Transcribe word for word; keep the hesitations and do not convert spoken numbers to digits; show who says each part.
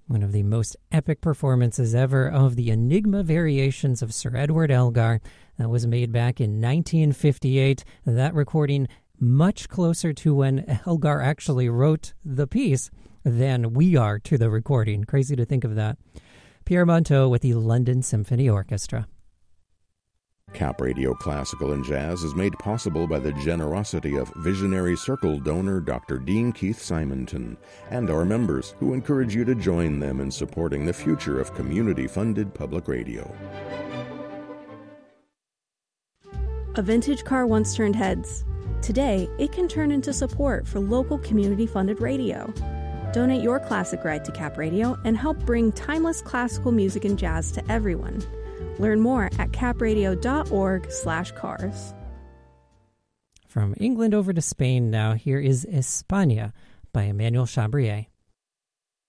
Speaker 1: one of the most epic performances ever of the Enigma variations of Sir Edward Elgar. That was made back in nineteen fifty-eight. That recording much closer to when Elgar actually wrote the piece than we are to the recording. Crazy to think of that. Pierre Monteux with the London Symphony Orchestra.
Speaker 2: Cap Radio Classical and Jazz is made possible by the generosity of Visionary Circle donor Doctor Dean Keith Simonton and our members, who encourage you to join them in supporting the future of community-funded public radio.
Speaker 3: A vintage car once turned heads. Today, it can turn into support for local community-funded radio. Donate your classic ride to Cap Radio and help bring timeless classical music and jazz to everyone. Learn more at capradio.org slash cars.
Speaker 1: From England over to Spain now, here is España by Emmanuel Chabrier.